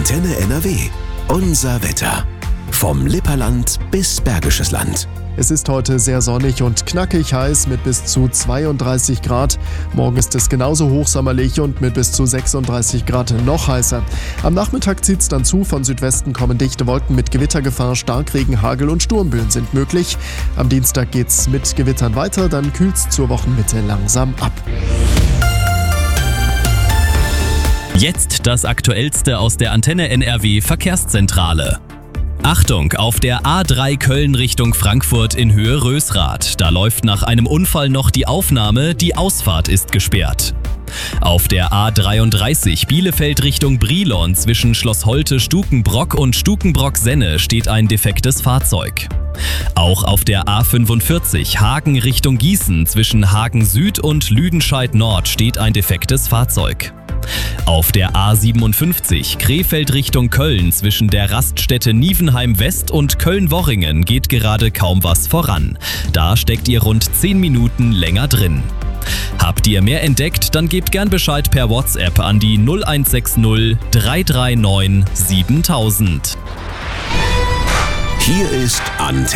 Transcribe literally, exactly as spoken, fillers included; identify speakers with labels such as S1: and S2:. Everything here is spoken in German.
S1: Antenne N R W. Unser Wetter. Vom Lipperland bis Bergisches Land.
S2: Es ist heute sehr sonnig und knackig heiß mit bis zu zweiunddreißig Grad. Morgen ist es genauso hochsommerlich und mit bis zu sechsunddreißig Grad noch heißer. Am Nachmittag zieht es dann zu, von Südwesten kommen dichte Wolken mit Gewittergefahr, Starkregen, Hagel und Sturmböen sind möglich. Am Dienstag geht's mit Gewittern weiter, dann kühlt's zur Wochenmitte langsam ab.
S3: Jetzt das Aktuellste aus der Antenne N R W Verkehrszentrale. Achtung, auf der A drei Köln Richtung Frankfurt in Höhe Rösrath. Da läuft nach einem Unfall noch die Aufnahme, die Ausfahrt ist gesperrt. Auf der A dreiunddreißig Bielefeld Richtung Brilon zwischen Schloss Holte Stukenbrock und Stukenbrock-Senne steht ein defektes Fahrzeug. Auch auf der A fünfundvierzig Hagen Richtung Gießen zwischen Hagen Süd und Lüdenscheid Nord steht ein defektes Fahrzeug. Auf der A siebenundfünfzig Krefeld Richtung Köln zwischen der Raststätte Nievenheim West und Köln-Worringen geht gerade kaum was voran. Da steckt ihr rund zehn Minuten länger drin. Habt ihr mehr entdeckt, dann gebt gern Bescheid per WhatsApp an die null eins sechs null drei drei neun siebentausend.
S1: Hier ist Antenne